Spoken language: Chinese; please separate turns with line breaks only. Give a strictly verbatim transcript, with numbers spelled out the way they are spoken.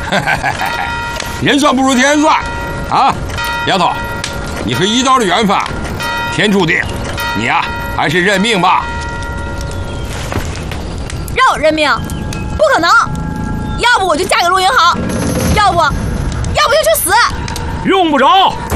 人算不如天算，啊，丫头，你和一刀的缘分，天注定，你呀、啊、还是认命吧。
让我认命？不可能！要不我就嫁给陆云豪，要不，要不就去死。
用不着。